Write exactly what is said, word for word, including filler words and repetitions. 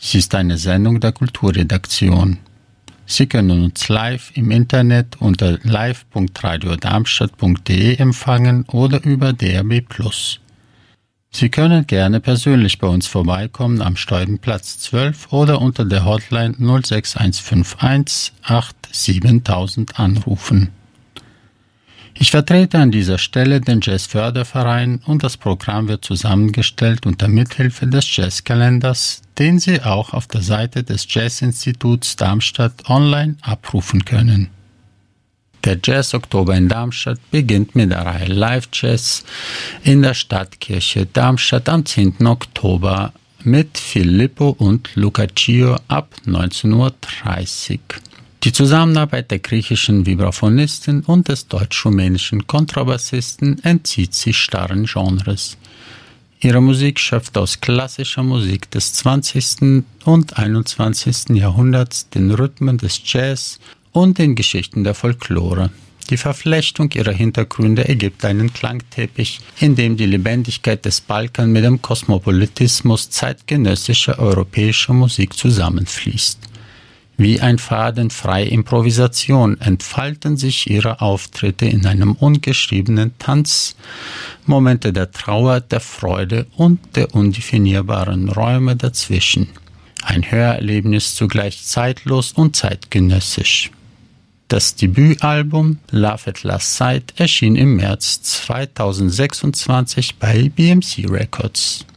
Sie ist eine Sendung der Kulturredaktion. Sie können uns live im Internet unter live punkt radio darmstadt punkt de empfangen oder über D A B plus. Sie können gerne persönlich bei uns vorbeikommen am Steubenplatz zwölf oder unter der Hotline null sechs eins fünf eins acht siebentausend anrufen. Ich vertrete an dieser Stelle den Jazzförderverein und das Programm wird zusammengestellt unter Mithilfe des Jazzkalenders, den Sie auch auf der Seite des Jazzinstituts Darmstadt online abrufen können. Der Jazz-Oktober in Darmstadt beginnt mit der Reihe Live Jazz in der Stadtkirche Darmstadt am zehnten Oktober mit Filippo und Luca Cio ab neunzehn Uhr dreißig. Die Zusammenarbeit der griechischen Vibraphonistin und des deutsch-rumänischen Kontrabassisten entzieht sich starren Genres. Ihre Musik schöpft aus klassischer Musik des zwanzigsten und einundzwanzigsten Jahrhunderts, den Rhythmen des Jazz und den Geschichten der Folklore. Die Verflechtung ihrer Hintergründe ergibt einen Klangteppich, in dem die Lebendigkeit des Balkan mit dem Kosmopolitismus zeitgenössischer europäischer Musik zusammenfließt. Wie ein Faden freie Improvisation entfalten sich ihre Auftritte in einem ungeschriebenen Tanz, Momente der Trauer, der Freude und der undefinierbaren Räume dazwischen. Ein Hörerlebnis zugleich zeitlos und zeitgenössisch. Das Debütalbum Love at Last Sight erschien im März zweitausendsechsundzwanzig bei B M C Records.